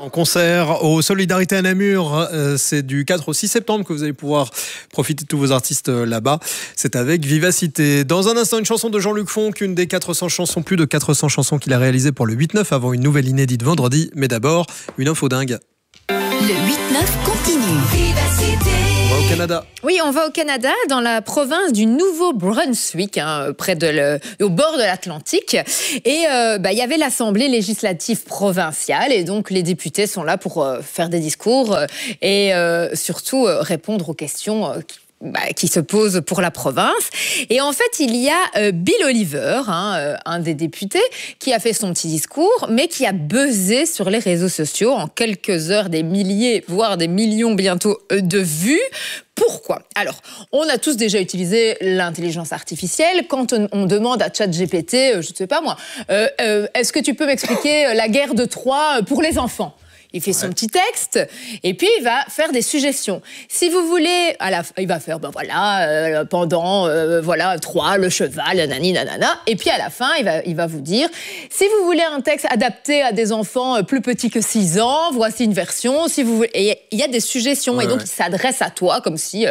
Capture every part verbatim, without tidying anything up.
En concert au Solidarité à Namur, euh, c'est du quatre au six septembre que vous allez pouvoir profiter de tous vos artistes euh, là-bas. C'est avec Vivacité. Dans un instant, une chanson de Jean-Luc Fonck, une des quatre cents chansons, plus de quatre cents chansons qu'il a réalisées pour le huit neuf avant une nouvelle inédite vendredi. Mais d'abord, une info dingue. Le huit neuf continue. Vivacité. On va au Canada. Oui, on va au Canada, dans la province du Nouveau-Brunswick, hein, près de le, au bord de l'Atlantique. Et euh, bah, y avait l'Assemblée législative provinciale, et donc les députés sont là pour euh, faire des discours euh, et euh, surtout euh, répondre aux questions euh, qui Bah, qui se pose pour la province. Et en fait, il y a euh, Bill Oliver, hein, euh, un des députés, qui a fait son petit discours, mais qui a buzzé sur les réseaux sociaux en quelques heures, des milliers, voire des millions bientôt euh, de vues. Pourquoi ? Alors, on a tous déjà utilisé l'intelligence artificielle. Quand on, on demande à ChatGPT, euh, je ne sais pas moi, euh, euh, est-ce que tu peux m'expliquer la guerre de Troie pour les enfants ? Il fait son ouais. petit texte et puis il va faire des suggestions. Si vous voulez, à la, il va faire ben voilà euh, pendant euh, voilà Troie, le cheval, nanani nanana. Et puis à la fin, il va il va vous dire si vous voulez un texte adapté à des enfants plus petits que six ans, voici une version. Si vous voulez, et il y a des suggestions ouais, et donc ouais. il s'adresse à toi comme si. Euh...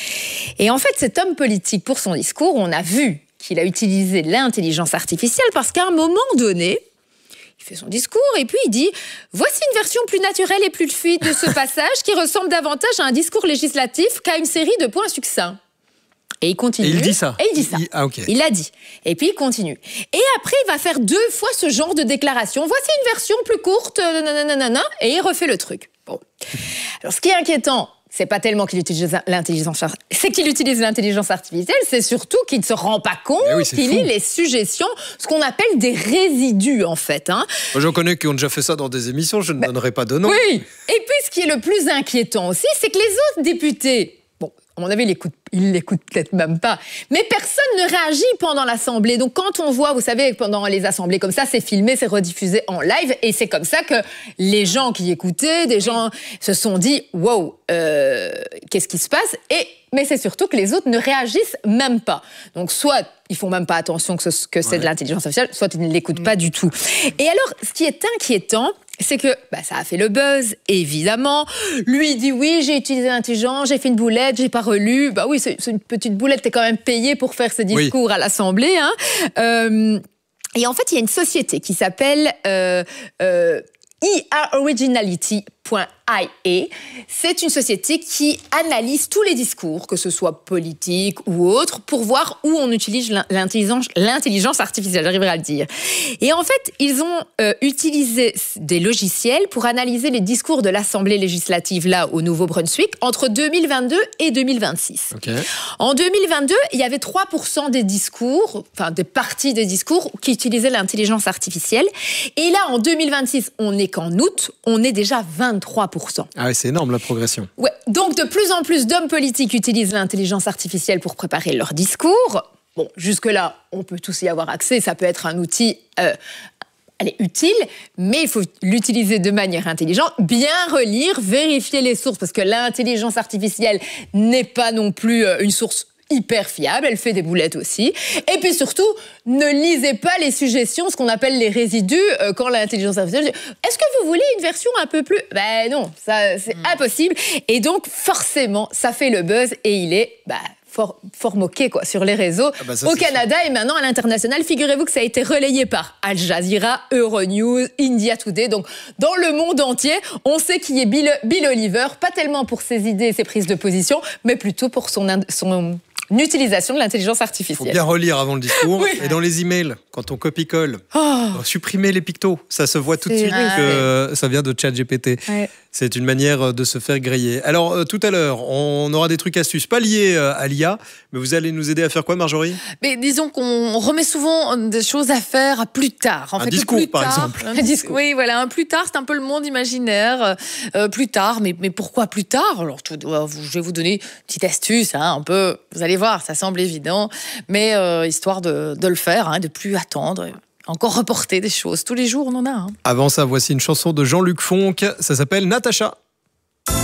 Et en fait, cet homme politique pour son discours, on a vu qu'il a utilisé l'intelligence artificielle parce qu'à un moment donné. Il fait son discours et puis il dit « Voici une version plus naturelle et plus fluide de ce passage qui ressemble davantage à un discours législatif qu'à une série de points succincts. » Et il continue. Et il dit ça. Et il dit ça. Il, ah, okay. Il l'a dit. Et puis il continue. Et après, il va faire deux fois ce genre de déclaration. Voici une version plus courte, nanana, et il refait le truc. Bon. Alors, ce qui est inquiétant, c'est pas tellement qu'il utilise l'intelligence, c'est qu'il utilise l'intelligence artificielle, c'est surtout qu'il ne se rend pas compte oui, qu'il lit les suggestions, ce qu'on appelle des résidus en fait. Hein. Moi, j'en connais qui ont déjà fait ça dans des émissions, je ne bah, donnerai pas de nom. Oui. Et puis, ce qui est le plus inquiétant aussi, c'est que les autres députés, bon, à mon avis, ils l'écoutent, ils l'écoutent peut-être même pas, mais personne ne réagit pendant l'Assemblée. Donc, quand on voit, vous savez, pendant les assemblées comme ça, c'est filmé, c'est rediffusé en live, et c'est comme ça que les gens qui écoutaient, des gens se sont dit « Wow, euh, qu'est-ce qui se passe ?» Et mais c'est surtout que les autres ne réagissent même pas. Donc, soit ils font même pas attention que, ce, que c'est ouais. de l'intelligence artificielle, soit ils ne l'écoutent mmh. pas du tout. Et alors, ce qui est inquiétant, c'est que bah, ça a fait le buzz, évidemment. Lui, il dit oui, j'ai utilisé l'intelligence, j'ai fait une boulette, j'ai pas relu. Bah oui, c'est, c'est une petite boulette, t'es quand même payé pour faire ce discours oui. à l'Assemblée. Hein. Euh, et en fait, il y a une société qui s'appelle euh, euh, E A Originality point I A. C'est une société qui analyse tous les discours, que ce soit politique ou autre, pour voir où on utilise l'intelligence, l'intelligence artificielle, j'arriverai à le dire. Et en fait, ils ont euh, utilisé des logiciels pour analyser les discours de l'Assemblée législative, là, au Nouveau-Brunswick, entre deux mille vingt-deux et deux mille vingt-six. Okay. En deux mille vingt-deux, il y avait trois pour cent des discours, enfin, des parties des discours qui utilisaient l'intelligence artificielle. Et là, en deux mille vingt-six, on n'est qu'en août, on est déjà vingt-trois pour cent. Ah oui, c'est énorme la progression. Ouais, donc de plus en plus d'hommes politiques utilisent l'intelligence artificielle pour préparer leur discours. Bon, jusque-là, on peut tous y avoir accès, ça peut être un outil euh, allez, utile, mais il faut l'utiliser de manière intelligente, bien relire, vérifier les sources, parce que l'intelligence artificielle n'est pas non plus euh, une source hyper fiable, elle fait des boulettes aussi. Et puis surtout, ne lisez pas les suggestions, ce qu'on appelle les résidus, euh, quand l'intelligence artificielle dit « Est-ce que vous voulez une version un peu plus… » Ben non, ça, c'est mmh. impossible. Et donc, forcément, ça fait le buzz et il est… Bah, Fort, fort moqué quoi, sur les réseaux ah bah ça, au Canada sûr. Et maintenant à l'international. Figurez-vous que ça a été relayé par Al Jazeera, Euronews, India Today. Donc dans le monde entier, on sait qui est Bill, Bill Oliver, pas tellement pour ses idées et ses prises de position, mais plutôt pour son, son utilisation de l'intelligence artificielle. Il faut bien relire avant le discours. Oui. Et dans les emails, quand on copie-colle, oh. supprimer les pictos. Ça se voit tout de suite ah, que ouais. ça vient de ChatGPT. Ouais. C'est une manière de se faire griller. Alors, euh, tout à l'heure, on aura des trucs astuces, pas liés euh, à l'I A, mais vous allez nous aider à faire quoi, Marjorie ? Mais disons qu'on remet souvent des choses à faire à plus tard. En un fait, discours, plus par tard, exemple. Un discours. Oui, voilà, un plus tard, c'est un peu le monde imaginaire. Euh, plus tard, mais, mais pourquoi plus tard ? Alors, je vais vous donner une petite astuce, hein, un peu, vous allez voir, ça semble évident, mais euh, histoire de, de le faire, hein, de plus attendre. Encore reporter des choses. Tous les jours, on en a. Hein. Avant ça, voici une chanson de Jean-Luc Fonck. Ça s'appelle Natacha.